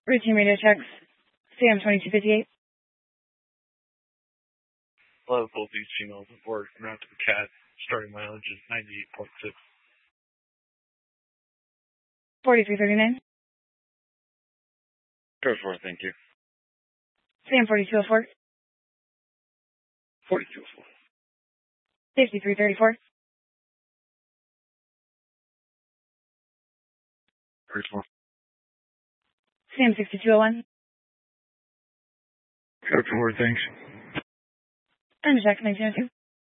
Routine radio checks. Sam 2258. Hello, both these females report route to the cat. Starting mileage is 98.6. 4339. Go for it, thank you. Sam 4204. 4204. 5334. 34. Sam 6201. Go for it, thanks. And Jack 1902.